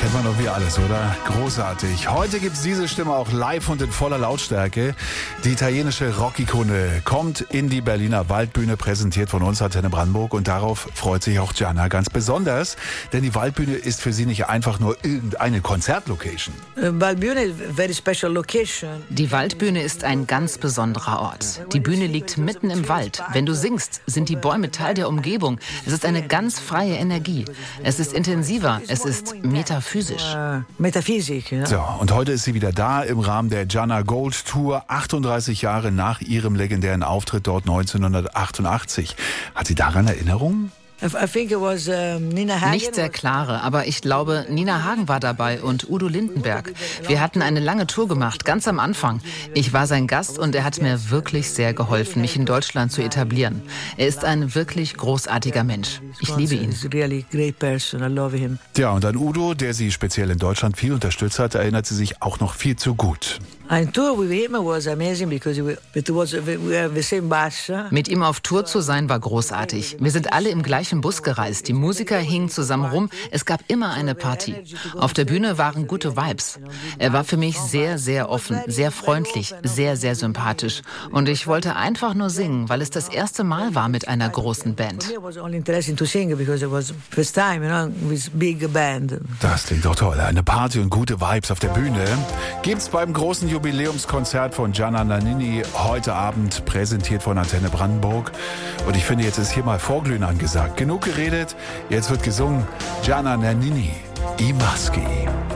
Kennt man doch wie alles, oder? Großartig. Heute gibt's diese Stimme auch live und in voller Lautstärke. Die italienische Rockikone kommt in die Berliner Waldbühne, präsentiert von uns Antenne Brandenburg. Und darauf freut sich auch Gianna ganz besonders. Denn die Waldbühne ist für sie nicht einfach nur irgendeine Konzertlocation. Die Waldbühne ist ein ganz besonderer Ort. Die Bühne liegt mitten im Wald. Wenn du singst, sind die Bäume Teil der Umgebung. Es ist eine ganz freie Energie. Es ist intensiver, es ist metaphysisch. So, und heute ist sie wieder da im Rahmen der Gianna Gold Tour, 38 Jahre nach ihrem legendären Auftritt dort 1988. Hat sie daran Erinnerungen? Nicht sehr klare, aber ich glaube, Nina Hagen war dabei und Udo Lindenberg. Wir hatten eine lange Tour gemacht, ganz am Anfang. Ich war sein Gast und er hat mir wirklich sehr geholfen, mich in Deutschland zu etablieren. Er ist ein wirklich großartiger Mensch. Ich liebe ihn. Ja, und an Udo, der sie speziell in Deutschland viel unterstützt hat, erinnert sie sich auch noch viel zu gut. Mit ihm auf Tour zu sein war großartig. Wir sind alle im gleichen Bus gereist. Die Musiker hingen zusammen rum. Es gab immer eine Party. Auf der Bühne waren gute Vibes. Er war für mich sehr, sehr offen, sehr freundlich, sehr, sehr sympathisch. Und ich wollte einfach nur singen, weil es das erste Mal war mit einer großen Band. Das klingt doch toll. Eine Party und gute Vibes auf der Bühne gibt's beim großen Jubiläumskonzert von Gianna Nannini heute Abend, präsentiert von Antenne Brandenburg. Und ich finde, jetzt ist hier mal Vorglühen angesagt. Genug geredet, jetzt wird gesungen. Gianna Nannini, I Maschi.